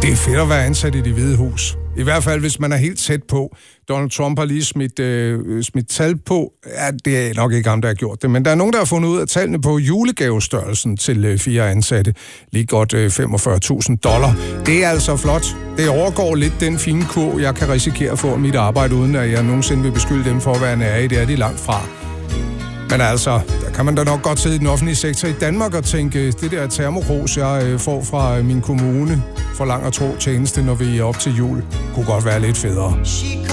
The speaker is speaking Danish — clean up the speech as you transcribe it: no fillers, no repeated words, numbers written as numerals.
Det er fedt at være ansat i Det Hvide Hus. I hvert fald, hvis man er helt tæt på. Donald Trump har lige smidt tal på. Ja, det er nok ikke ham, der har gjort det. Men der er nogen, der har fundet ud af tallene på julegavestørrelsen til 4 ansatte. Lige godt $45,000. Det er altså flot. Det overgår lidt den fine kurv, jeg kan risikere at få mit arbejde, uden at jeg nogensinde vil beskylde dem for at være nære i. Det er de langt fra. Men altså, der kan man da nok godt sidde i den offentlige sektor i Danmark og tænke, det der termokros, jeg får fra min kommune for lang og tro tjeneste, når vi er op til jul, kunne godt være lidt federe.